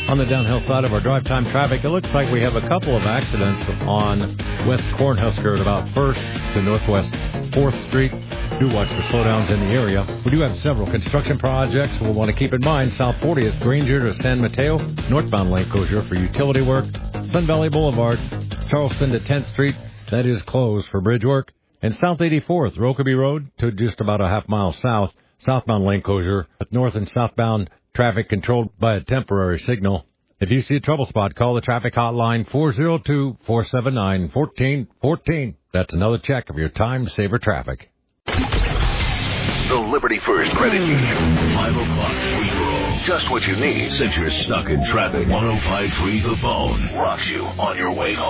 On the downhill side of our drive time traffic, it looks like we have a couple of accidents on West Cornhusker at about 1st to Northwest 4th Street. Do watch for slowdowns in the area. We do have several construction projects we'll want to keep in mind. South 40th, Granger to San Mateo, northbound lane closure for utility work. Sun Valley Boulevard, Charleston to 10th Street, that is closed for bridge work. And South 84th, Rokeby Road to just about a half mile south, southbound lane closure. North and southbound traffic controlled by a temporary signal. If you see a trouble spot, call the traffic hotline 402-479-1414. That's another check of your time-saver traffic. The Liberty First Credit Union. 5 o'clock free-for-all. Just what you need since you're stuck in traffic. 105.3 The Bone rocks you on your way home.